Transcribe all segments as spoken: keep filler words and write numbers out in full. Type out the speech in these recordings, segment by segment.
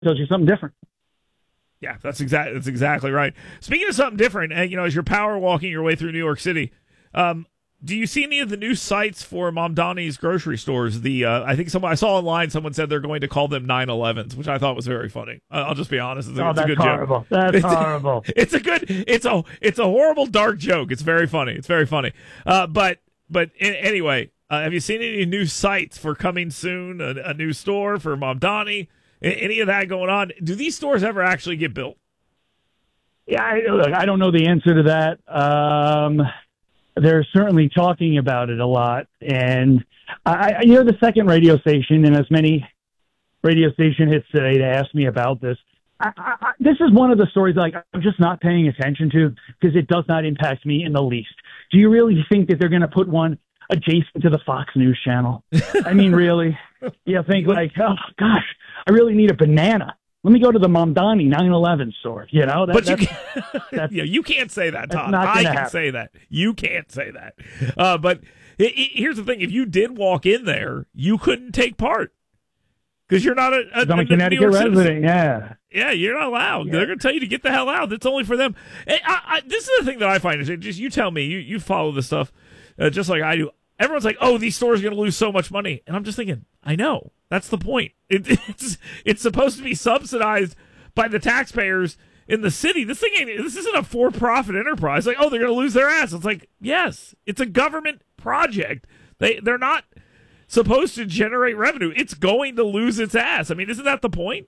tells you something different. Yeah, that's exactly that's exactly right. Speaking of something different, uh, you know, as you're power walking your way through New York City, um, do you see any of the new sites for Mamdani's grocery stores? The uh, I think someone I saw online, someone said they're going to call them nine elevens, which I thought was very funny. Uh, I'll just be honest, it's a, oh, it's a that's good horrible. joke. That's it's, horrible. It's a good. It's a it's a horrible dark joke. It's very funny. It's very funny. Uh, but but in, anyway, uh, have you seen any new sites for coming soon? A, a new store for Mamdani? Any of that going on? Do these stores ever actually get built? Yeah, I, look, I don't know the answer to that. Um, they're certainly talking about it a lot. And I, you're the second radio station in as many radio station hits today to ask me about this. I, I, this is one of the stories like I'm just not paying attention to because it does not impact me in the least. Do you really think that they're going to put one adjacent to the Fox News channel? I mean, really? You think like, oh, gosh, I really need a banana. Let me go to the Mamdani nine eleven store. You know, that, but you, that's, can't, that's, yeah, you can't say that, Todd. I can happen. say that. You can't say that. Uh, but it, it, here's the thing: if you did walk in there, you couldn't take part because you're not a, a, I'm a, a Connecticut resident. Citizen. Yeah, yeah, you're not allowed. Yeah. They're going to tell you to get the hell out. That's only for them. I, I, this is the thing that I find is just you tell me. You you follow this stuff uh, just like I do. Everyone's like, "Oh, these stores are going to lose so much money," and I'm just thinking, I know that's the point. It, it's it's supposed to be subsidized by the taxpayers in the city. This thing ain't, this isn't a for-profit enterprise. Like, oh, they're going to lose their ass. It's like, yes, it's a government project. They, they're not supposed to generate revenue. It's going to lose its ass. I mean, isn't that the point?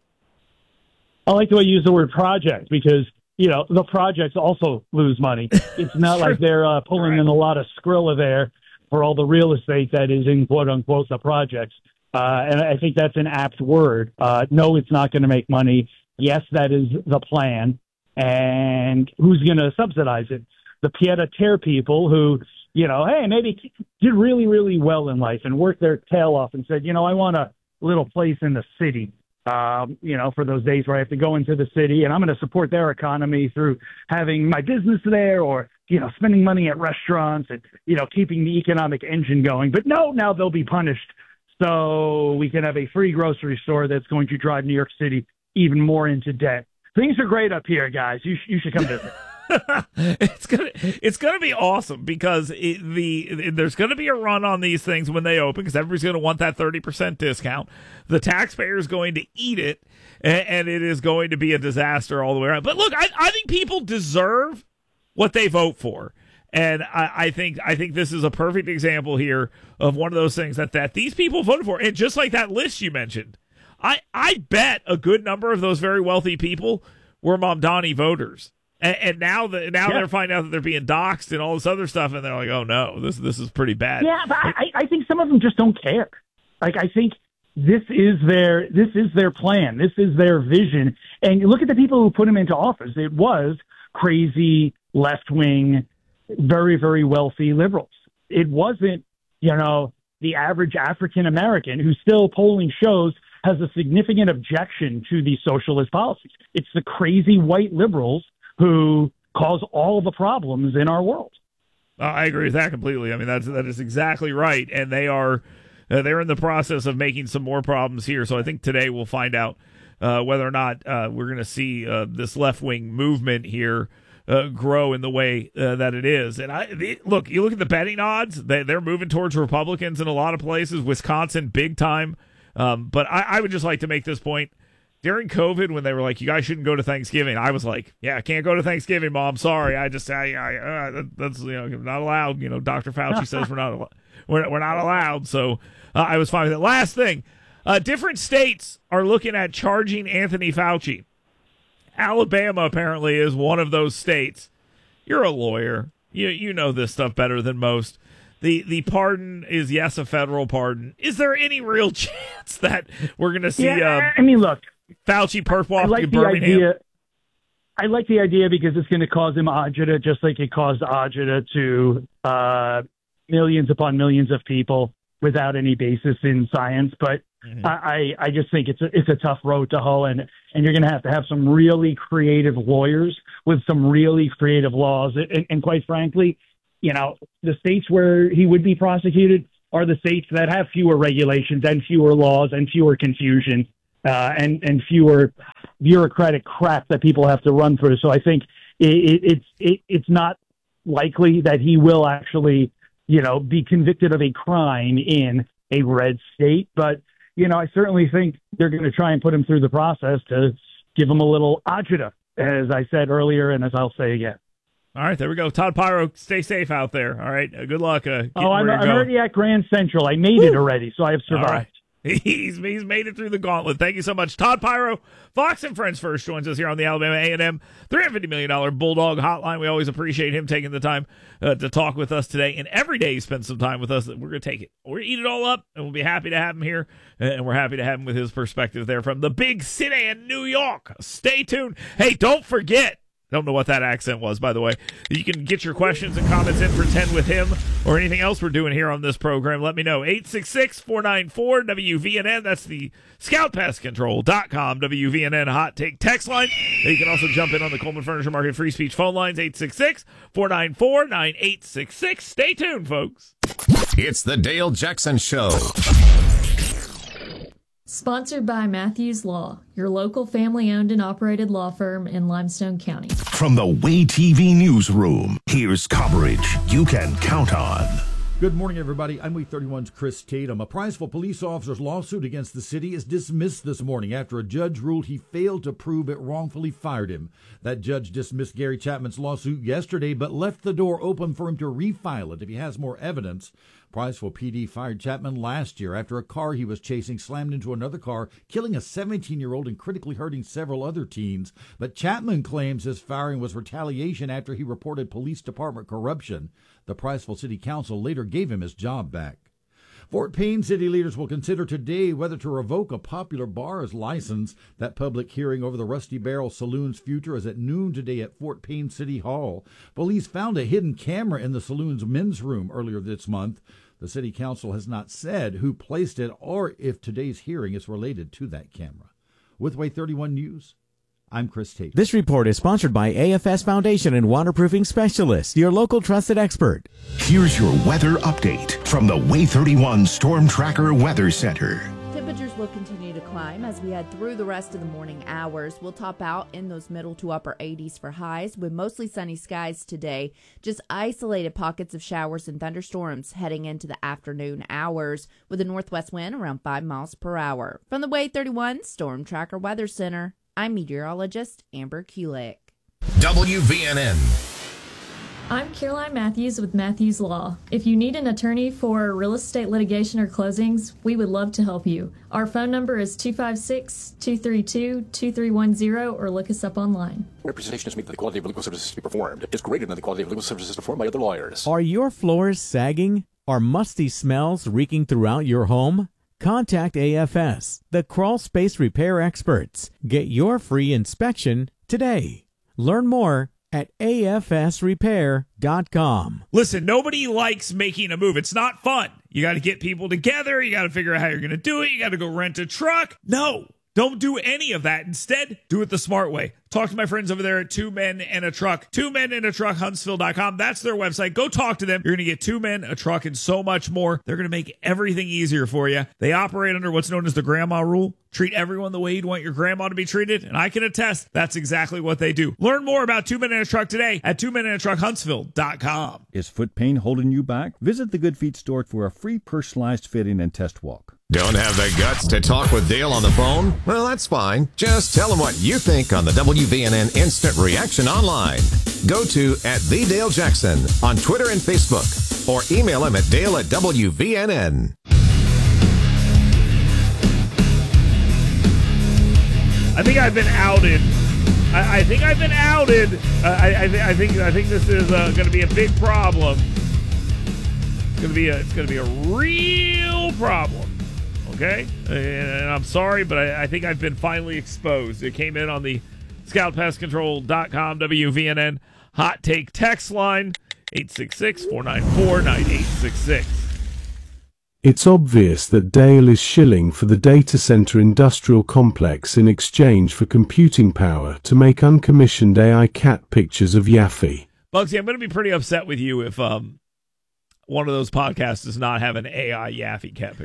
I like the way you use the word project because, you know, the projects also lose money. It's not like they're uh, pulling right. in a lot of Skrilla there for all the real estate that is in quote-unquote the projects. Uh, and I think that's an apt word. Uh, no, it's not going to make money. Yes, that is the plan. And who's going to subsidize it? The pied-à-terre people who, you know, hey, maybe did really, really well in life and worked their tail off and said, you know, I want a little place in the city, um, you know, for those days where I have to go into the city and I'm going to support their economy through having my business there or, you know, spending money at restaurants and, you know, keeping the economic engine going. But no, now they'll be punished. So we can have a free grocery store that's going to drive New York City even more into debt. Things are great up here, guys. You, sh- you should come visit. it's gonna it's gonna be awesome because it, the it, there's gonna be a run on these things when they open because everybody's gonna want that thirty percent discount. The taxpayer is going to eat it, and, and it is going to be a disaster all the way around. But look, I, I think people deserve what they vote for. And I, I think I think this is a perfect example here of one of those things that, that these people voted for. And just like that list you mentioned, I, I bet a good number of those very wealthy people were Mamdani voters. And, and now the, now yeah. they're finding out that they're being doxxed and all this other stuff, and they're like, oh, no, this this is pretty bad. Yeah, but I, I think some of them just don't care. Like, I think this is their this is their plan. This is their vision. And you look at the people who put him into office. It was crazy, left-wing, very, very wealthy liberals. It wasn't, you know, the average African-American who still polling shows has a significant objection to these socialist policies. It's the crazy white liberals who cause all the problems in our world. Uh, I agree with that completely. I mean, that's that is exactly right. And they are uh, they're in the process of making some more problems here. So I think today we'll find out uh, whether or not uh, we're going to see uh, this left-wing movement here Uh, grow in the way uh, that it is. And I the, look, you look at the betting odds, they, they're moving towards Republicans in a lot of places, Wisconsin, big time. Um, but I, I would just like to make this point. During COVID, when they were like, you guys shouldn't go to Thanksgiving, I was like, yeah, I can't go to Thanksgiving, Mom. Sorry. I just, I, I uh, that's, you know, not allowed. You know, Doctor Fauci says we're not, we're, we're not allowed. So uh, I was fine with it. Last thing, uh, different states are looking at charging Anthony Fauci. Alabama apparently is one of those states. You're a lawyer. You you know this stuff better than most. The the pardon is, yes, a federal pardon. Is there any real chance that we're going to see yeah, uh, I mean, look, Fauci perp walk like in Birmingham? Idea, I like the idea because it's going to cause him agita just like it caused agita to uh, millions upon millions of people without any basis in science. But mm-hmm. I, I just think it's a, it's a tough road to hoe, and, and you're going to have to have some really creative lawyers with some really creative laws. And, and quite frankly, you know, the states where he would be prosecuted are the states that have fewer regulations and fewer laws and fewer confusion. uh, and and fewer bureaucratic crap that people have to run through. So I think it, it, it's it, it's not likely that he will actually, you know, be convicted of a crime in a red state. But, you know, I certainly think they're going to try and put him through the process to give him a little agita, as I said earlier, and as I'll say again. All right, there we go. Todd Pyro, stay safe out there. All right, uh, good luck. Uh, oh, I'm, I'm already at Grand Central. I made Woo! it already, so I have survived. Right. He's he's made it through the gauntlet. Thank you so much. Todd Pyro, Fox and Friends First, joins us here on the Alabama A and M three hundred fifty million dollars Bulldog Hotline. We always appreciate him taking the time uh, to talk with us today. And every day he spends some time with us. We're going to take it. We're going to eat it all up, and we'll be happy to have him here. And we're happy to have him with his perspective there from the big city in New York. Stay tuned. Hey, don't forget. Don't know what that accent was, by the way. You can get your questions and comments in for ten with him or anything else we're doing here on this program. Let me know. eight six six, four nine four, W V N N. That's the scout pest control dot com W V N N hot take text line. You can also jump in on the Coleman Furniture Market free speech phone lines, eight six six, four nine four, nine eight six six. Stay tuned, folks. It's the Dale Jackson Show. Sponsored by Matthews Law, your local family-owned and operated law firm in Limestone County. From the Way T V newsroom, here's coverage you can count on. Good morning, everybody. I'm Week thirty-one's Chris Tatum. A Priceville police officer's lawsuit against the city is dismissed this morning after a judge ruled he failed to prove it wrongfully fired him. That judge dismissed Gary Chapman's lawsuit yesterday, but left the door open for him to refile it if he has more evidence. Priceville P D fired Chapman last year after a car he was chasing slammed into another car, killing a seventeen-year-old and critically hurting several other teens. But Chapman claims his firing was retaliation after he reported police department corruption. The Priceville City Council later gave him his job back. Fort Payne city leaders will consider today whether to revoke a popular bar's license. That public hearing over the Rusty Barrel Saloon's future is at noon today at Fort Payne City Hall. Police found a hidden camera in the saloon's men's room earlier this month. The city council has not said who placed it or if today's hearing is related to that camera. With Way thirty-one News, I'm Chris Tate. This report is sponsored by A F S Foundation and Waterproofing Specialists, your local trusted expert. Here's your weather update from the Way thirty-one Storm Tracker Weather Center. Temperatures will continue to climb as we head through the rest of the morning hours. We'll top out in those middle to upper eighties for highs with mostly sunny skies today. Just isolated pockets of showers and thunderstorms heading into the afternoon hours with a northwest wind around five miles per hour. From the Way thirty-one Storm Tracker Weather Center, I'm meteorologist Amber Kulik. W V N N. I'm Caroline Matthews with Matthews Law. If you need an attorney for real estate litigation or closings, we would love to help you. Our phone number is two five six, two three two, two three one zero or look us up online. Representation is made that the quality of legal services to be performed is greater than the quality of legal services performed by other lawyers. Are your floors sagging? Are musty smells reeking throughout your home? Contact A F S, the crawl space repair experts. Get your free inspection today. Learn more at A F S repair dot com. Listen, nobody likes making a move. It's not fun. You got to get people together. You got to figure out how you're going to do it. You got to go rent a truck. No, don't do any of that. Instead, do it the smart way. Talk to my friends over there at Two Men and a Truck. Two Men and a Truck, Huntsville dot com. That's their website. Go talk to them. You're going to get two men, a truck, and so much more. They're going to make everything easier for you. They operate under what's known as the grandma rule. Treat everyone the way you'd want your grandma to be treated. And I can attest that's exactly what they do. Learn more about Two Men and a Truck today at Two Men and a Truck Huntsville dot com. Is foot pain holding you back? Visit the Good Feet store for a free personalized fitting and test walk. Don't have the guts to talk with Dale on the phone? Well, that's fine. Just tell him what you think on the W V N N Instant Reaction Online. Go to at the Dale Jackson on Twitter and Facebook, or email him at Dale at W V N N. I think I've been outed. I, I think I've been outed. Uh, I, I, th- I think I think this is uh, going to be a big problem. It's going to be a, it's going to be a real problem. Okay, and I'm sorry, but I, I think I've been finally exposed. It came in on the scout pest control dot com W V N N hot take text line, eight six six, four nine four, nine eight six six. It's obvious that Dale is shilling for the data center industrial complex in exchange for computing power to make uncommissioned A I cat pictures of Yaffe. Bugsy, I'm going to be pretty upset with you if um one of those podcasts does not have an A I Yaffe cat picture.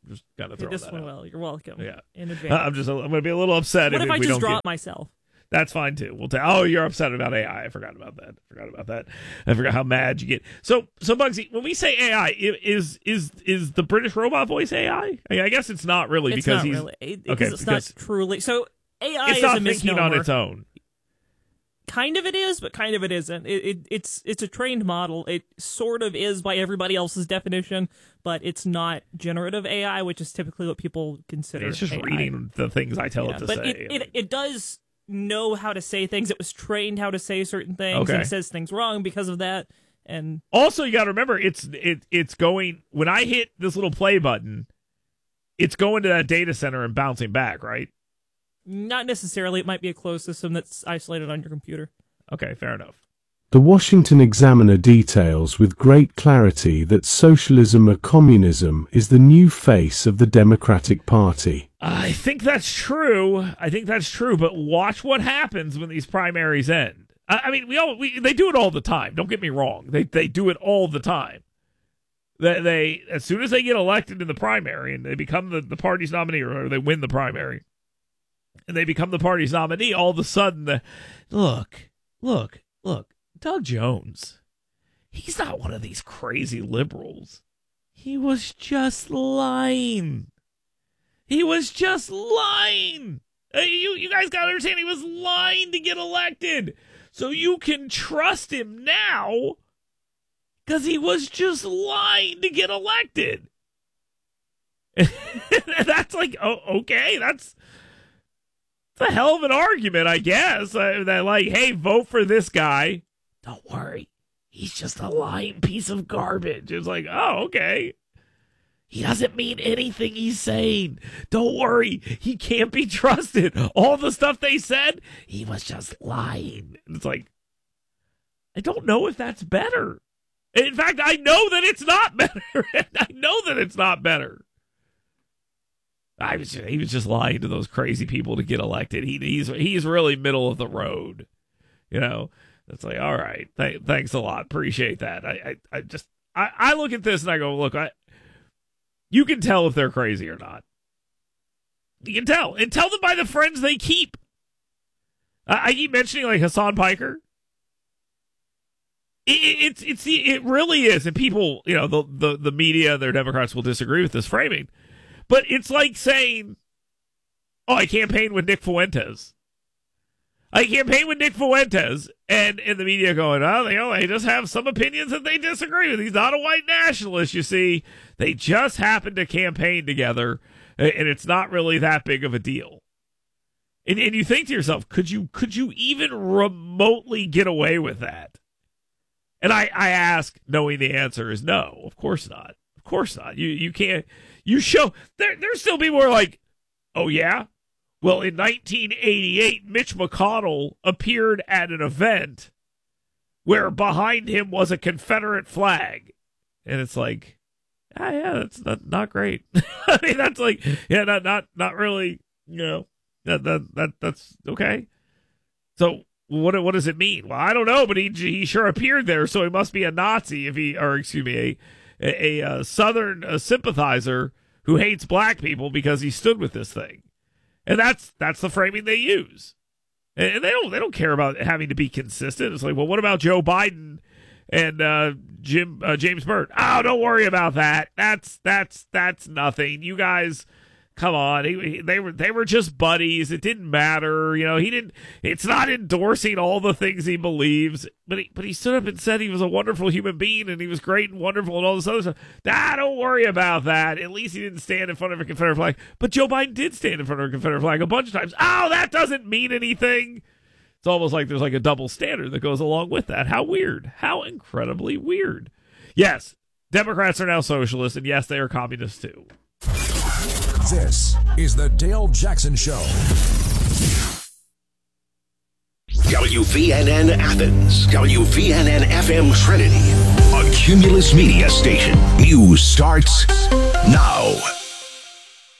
Just gotta Okay, throw this that one out. well. You're welcome. Yeah. In Uh, advance. I'm just. I'm going to be a little upset. What if, if I we just don't draw get- it myself? That's fine too. We'll tell. Oh, you're upset about A I. I forgot about that. I forgot about that. I forgot how mad you get. So, so Bugsy, when we say A I, i- is is is the British robot voice A I? I, mean, I guess it's not really It's because not he's really. It, okay. because it's because not truly. So A I it's is not a thinking misnomer. on its own. Kind of it is, but kind of it isn't. It, it, it's it's a trained model. It sort of is by everybody else's definition, but it's not generative A I, which is typically what people consider. It's just A I. reading the things I tell Yeah, it to but say. it, it it does know how to say things. It was trained how to say certain things, Okay. and it says things wrong because of that. And Also, you got to remember, it's it it's going when I hit this little play button, it's going to that data center and bouncing back, right? not necessarily. It might be a closed system that's isolated on your computer. Okay, fair enough. The Washington Examiner details with great clarity that socialism or communism is the new face of the Democratic Party. I think that's true. I think that's true. But watch what happens when these primaries end. I, I mean, we all we, they do it all the time. Don't get me wrong. They they do it all the time. They, they as soon as they get elected in the primary and they become the, the party's nominee, or they win the primary, and they become the party's nominee, all of a sudden, the look, look, look, Doug Jones, he's not one of these crazy liberals. He was just lying. He was just lying. Uh, you, you guys got to understand, he was lying to get elected. So you can trust him now because he was just lying to get elected. That's like, oh, okay, that's... It's a hell of an argument, I guess. Uh, that like, hey, vote for this guy. Don't worry, he's just a lying piece of garbage. It's like, oh, okay. He doesn't mean anything he's saying. Don't worry, he can't be trusted. All the stuff they said, he was just lying. It's like, I don't know if that's better. In fact, I know that it's not better. I know that it's not better. I was he was just lying to those crazy people to get elected. He he's he's really middle of the road, you know. It's like, all right, th- thanks a lot, appreciate that. I I, I just I, I look at this and I go, look, I you can tell if they're crazy or not. You can tell, and tell them by the friends they keep. I, I keep mentioning like Hassan Piker. It, it, it's it's it really is, and people, you know, the the the media, their Democrats will disagree with this framing. But it's like saying, oh, I campaigned with Nick Fuentes. I campaigned with Nick Fuentes, and in the media going, oh, you know, they just have some opinions that they disagree with. He's not a white nationalist, you see. They just happen to campaign together, and it's not really that big of a deal. And, and you think to yourself, could you could you even remotely get away with that? And I, I ask, knowing the answer is no, of course not. Of course not. You you can't. You show there. There's still people who are like, oh yeah, well in nineteen eighty-eight, Mitch McConnell appeared at an event where behind him was a Confederate flag, and it's like, ah, yeah, that's not not great. I mean, that's like, yeah, not not not really. You know, that that that that's okay. So what what does it mean? Well, I don't know, but he he sure appeared there, so he must be a Nazi if he, or excuse me, a. A, a, a Southern a sympathizer who hates black people because he stood with this thing, and that's that's the framing they use, and, and they don't they don't care about having to be consistent. It's like, well, what about Joe Biden and uh, Jim uh, James Byrd? Oh, don't worry about that. That's that's that's nothing. You guys, come on. He, he, they were they were just buddies. It didn't matter. You know, he didn't. It's not endorsing all the things he believes, but he but he stood up and said he was a wonderful human being and he was great and wonderful and all this other stuff. Ah, don't worry about that. At least he didn't stand in front of a Confederate flag. But Joe Biden did stand in front of a Confederate flag a bunch of times. Oh, that doesn't mean anything. It's almost like there's like a double standard that goes along with that. How weird. How incredibly weird. Yes, Democrats are now socialists, and yes, they are communists too. This is the Dale Jackson Show. W V N N Athens, W V N N F M Trinity, a Cumulus Media station. News starts now.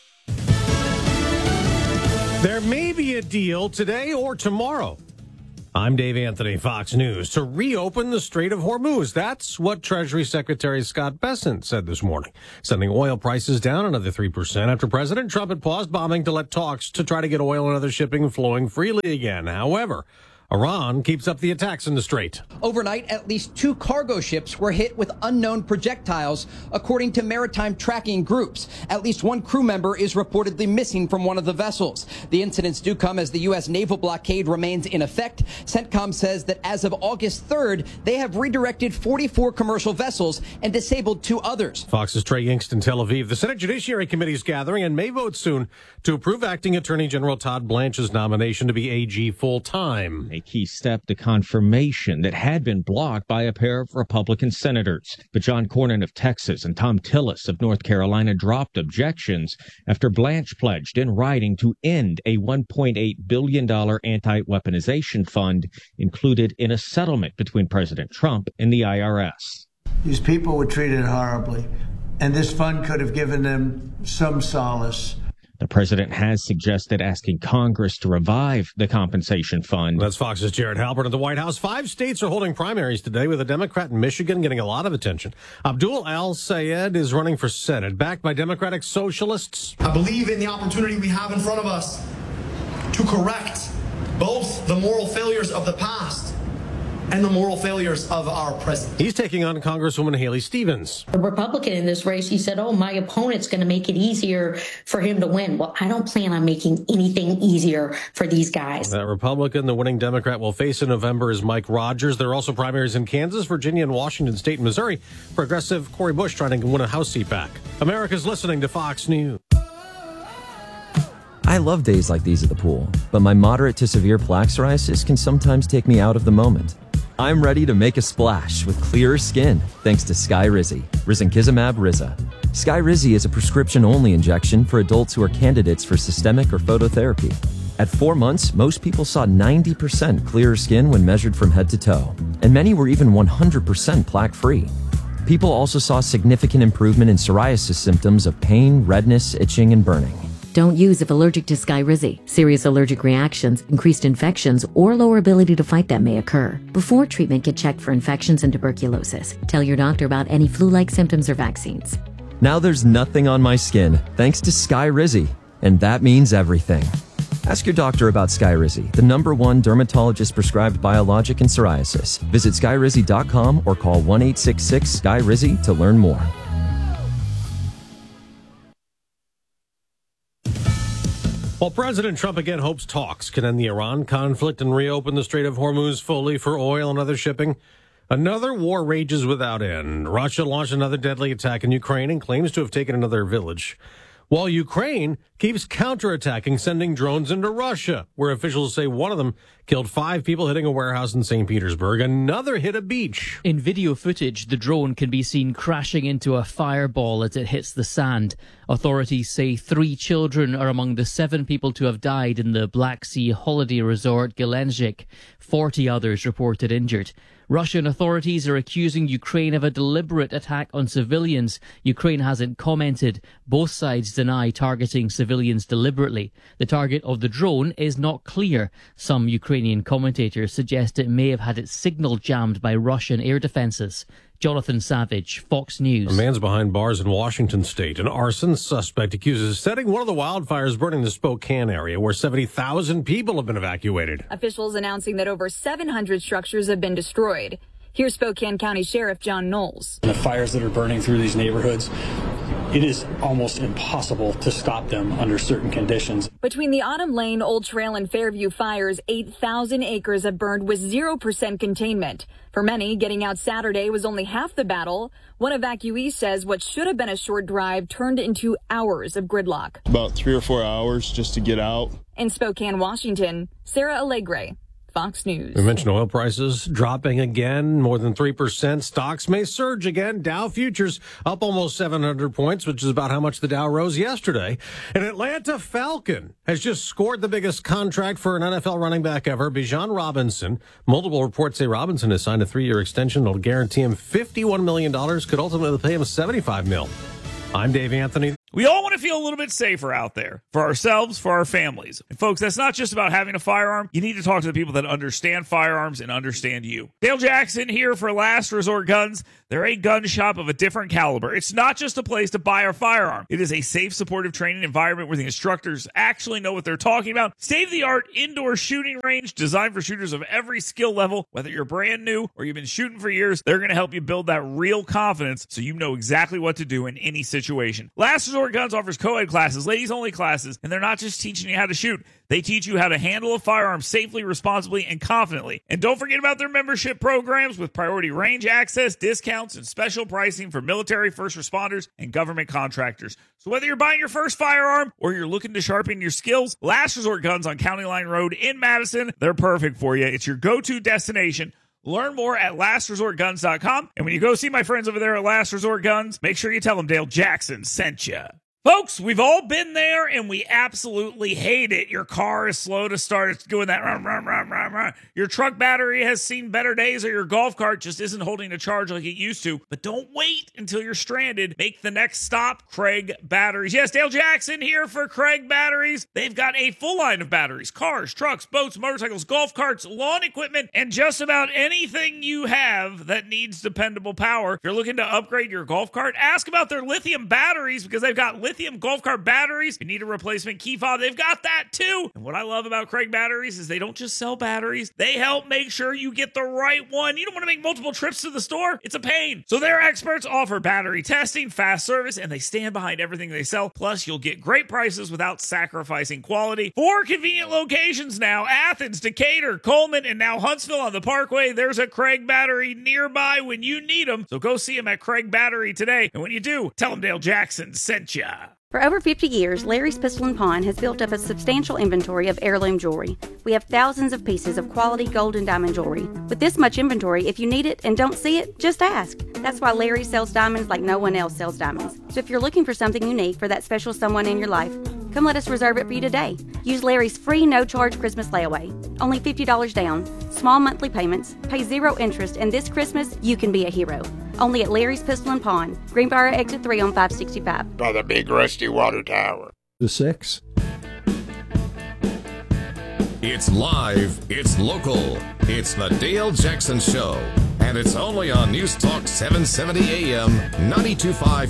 There may be a deal today or tomorrow. I'm Dave Anthony, Fox News. To reopen the Strait of Hormuz, that's what Treasury Secretary Scott Bessent said this morning, sending oil prices down another three percent after President Trump had paused bombing to let talks to try to get oil and other shipping flowing freely again. However, Iran keeps up the attacks in the strait. Overnight, at least two cargo ships were hit with unknown projectiles, according to maritime tracking groups. At least one crew member is reportedly missing from one of the vessels. The incidents do come as the U S naval blockade remains in effect. CENTCOM says that as of August third, they have redirected forty-four commercial vessels and disabled two others. Fox's Trey Yingst in Tel Aviv. The Senate Judiciary Committee is gathering and may vote soon to approve Acting Attorney General Todd Blanche's nomination to be A G full-time. A key step to confirmation that had been blocked by a pair of Republican senators. But John Cornyn of Texas and Tom Tillis of North Carolina dropped objections after Blanche pledged in writing to end a one point eight billion dollars anti-weaponization fund included in a settlement between President Trump and the I R S. These people were treated horribly, and this fund could have given them some solace. The president has suggested asking Congress to revive the compensation fund. That's Fox's Jared Halpern at the White House. Five states are holding primaries today, with a Democrat in Michigan getting a lot of attention. Abdul Al-Sayed is running for Senate, backed by Democratic Socialists. I believe in the opportunity we have in front of us to correct both the moral failures of the past and the moral failures of our present. He's taking on Congresswoman Haley Stevens. A Republican in this race, he said, oh, my opponent's going to make it easier for him to win. Well, I don't plan on making anything easier for these guys. That Republican, the winning Democrat, will face in November is Mike Rogers. There are also primaries in Kansas, Virginia, and Washington State and Missouri. Progressive Cori Bush trying to win a House seat back. America's listening to Fox News. I love days like these at the pool, but my moderate to severe plaque psoriasis can sometimes take me out of the moment. I'm ready to make a splash with clearer skin thanks to Skyrizi, risankizumab Riza. Skyrizi is a prescription-only injection for adults who are candidates for systemic or phototherapy. At four months, most people saw ninety percent clearer skin when measured from head to toe, and many were even one hundred percent plaque-free. People also saw significant improvement in psoriasis symptoms of pain, redness, itching, and burning. Don't use if allergic to Skyrizi. Serious allergic reactions, increased infections, or lower ability to fight them may occur. Before treatment, get checked for infections and tuberculosis. Tell your doctor about any flu-like symptoms or vaccines. Now there's nothing on my skin thanks to Skyrizi, and that means everything. Ask your doctor about Skyrizi, the number one dermatologist-prescribed biologic in psoriasis. Visit skyrizi dot com or call one eight six six Skyrizi to learn more. While President Trump again hopes talks can end the Iran conflict and reopen the Strait of Hormuz fully for oil and other shipping, another war rages without end. Russia launched another deadly attack in Ukraine and claims to have taken another village, while Ukraine keeps counterattacking, sending drones into Russia, where officials say one of them killed five people hitting a warehouse in Saint Petersburg. Another hit a beach. In video footage, the drone can be seen crashing into a fireball as it hits the sand. Authorities say three children are among the seven people to have died in the Black Sea holiday resort Gelendzhik. Forty others reported injured. Russian authorities are accusing Ukraine of a deliberate attack on civilians. Ukraine hasn't commented. Both sides deny targeting civilians deliberately. The target of the drone is not clear. Some Ukrainian commentators suggest it may have had its signal jammed by Russian air defenses. Jonathan Savage, Fox News. A man's behind bars in Washington state. An arson suspect accuses setting one of the wildfires burning the Spokane area, where seventy thousand people have been evacuated. Officials announcing that over seven hundred structures have been destroyed. Here's Spokane County Sheriff John Knowles. The fires that are burning through these neighborhoods, it is almost impossible to stop them under certain conditions. Between the Autumn Lane, Old Trail, and Fairview fires, eight thousand acres have burned with zero percent containment. For many, getting out Saturday was only half the battle. One evacuee says what should have been a short drive turned into hours of gridlock. About three or four hours just to get out. In Spokane, Washington, Sarah Allegre, Fox News. We mentioned oil prices dropping again, more than three percent. Stocks may surge again. Dow futures up almost seven hundred points, which is about how much the Dow rose yesterday. An Atlanta Falcon has just scored the biggest contract for an N F L running back ever, Bijan Robinson. Multiple reports say Robinson has signed a three-year extension that will guarantee him fifty-one million dollars, could ultimately pay him seventy-five mil. I'm Dave Anthony. We all want to feel a little bit safer out there for ourselves, for our families. And folks, that's not just about having a firearm. You need to talk to the people that understand firearms and understand you. Dale Jackson here for Last Resort Guns. They're a gun shop of a different caliber. It's not just a place to buy a firearm. It is a safe, supportive training environment where the instructors actually know what they're talking about. State-of-the-art indoor shooting range designed for shooters of every skill level. Whether you're brand new or you've been shooting for years, they're going to help you build that real confidence so you know exactly what to do in any situation. Last Resort Guns offers co-ed classes, ladies-only classes, and they're not just teaching you how to shoot. They teach you how to handle a firearm safely, responsibly, and confidently. And don't forget about their membership programs with priority range access, discounts, and special pricing for military, first responders, and government contractors. So whether you're buying your first firearm or you're looking to sharpen your skills, Last Resort Guns on County Line Road in Madison, they're perfect for you. It's your go-to destination. Learn more at last resort guns dot com. And when you go see my friends over there at Last Resort Guns, make sure you tell them Dale Jackson sent you. Folks, we've all been there, and we absolutely hate it. Your car is slow to start. It's doing that. Run, run, run, run, run. Your truck battery has seen better days, or your golf cart just isn't holding a charge like it used to. But don't wait until you're stranded. Make the next stop, Craig Batteries. Yes, Dale Jackson here for Craig Batteries. They've got a full line of batteries, cars, trucks, boats, motorcycles, golf carts, lawn equipment, and just about anything you have that needs dependable power. If you're looking to upgrade your golf cart, ask about their lithium batteries because they've got lithium Lithium golf cart batteries. If you need a replacement key fob, they've got that too. And what I love about Craig Batteries is they don't just sell batteries. They help make sure you get the right one. You don't want to make multiple trips to the store. It's a pain. So their experts offer battery testing, fast service, and they stand behind everything they sell. Plus, you'll get great prices without sacrificing quality. Four convenient locations now: Athens, Decatur, Coleman, and now Huntsville on the Parkway. There's a Craig Battery nearby when you need them. So go see them at Craig Battery today. And when you do, tell them Dale Jackson sent ya. For over fifty years, Larry's Pistol and Pawn has built up a substantial inventory of heirloom jewelry. We have thousands of pieces of quality gold and diamond jewelry. With this much inventory, if you need it and don't see it, just ask. That's why Larry sells diamonds like no one else sells diamonds. So if you're looking for something unique for that special someone in your life, come let us reserve it for you today. Use Larry's free no-charge Christmas layaway. Only fifty dollars down, small monthly payments, pay zero interest, and this Christmas, you can be a hero. Only at Larry's Pistol and Pawn, Greenbrier Exit three on five sixty-five. By the big rusty water tower. The six. It's live, it's local, it's the Dale Jackson Show, and it's only on News Talk seven seventy A M, ninety-two point five